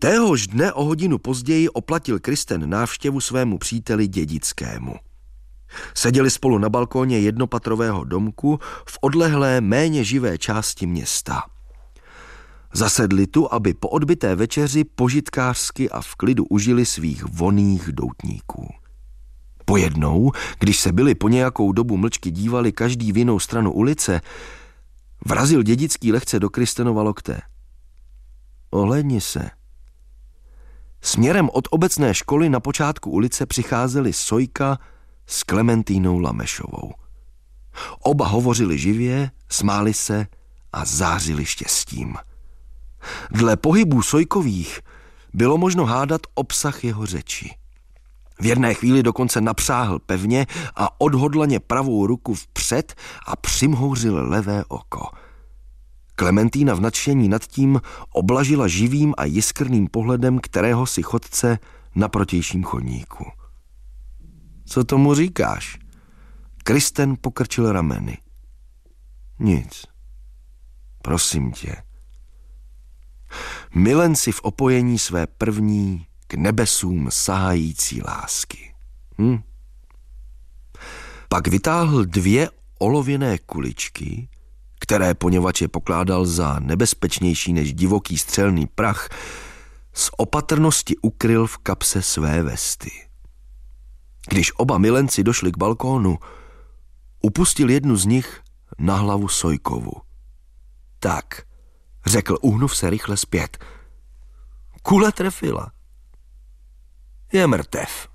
Téhož dne o hodinu později oplatil Kristen návštěvu svému příteli Dědickému. Seděli spolu na balkóně jednopatrového domku v odlehlé, méně živé části města. Zasedli tu, aby po odbyté večeři požitkářsky a v klidu užili svých vonných doutníků. Pojednou, když se byli po nějakou dobu mlčky dívali každý v jinou stranu ulice, vrazil Dědický lehce do Kristenova lokte. Ohlédni se. Směrem od obecné školy na počátku ulice přicházeli Sojka s Klementínou Lamešovou. Oba hovořili živě, smáli se a zářili štěstím. Dle pohybů Sojkových bylo možno hádat obsah jeho řeči. V jedné chvíli dokonce napřáhl pevně a odhodlaně pravou ruku vpřed a přimhouřil levé oko. Klementína v nadšení nad tím oblažila živým a jiskrným pohledem kterého si chodce na protějším chodníku. Co tomu říkáš? Kristen pokrčil rameny. Nic. Prosím tě. Milenci v opojení své první k nebesům sahající lásky. Pak vytáhl 2 olověné kuličky, které, poněvadž je pokládal za nebezpečnější než divoký střelný prach, z opatrnosti ukryl v kapse své vesty. Když oba milenci došli k balkónu, upustil jednu z nich na hlavu Sojkovu. Tak, řekl, uhnuv se rychle zpět. Kule trefila. Je mrtev.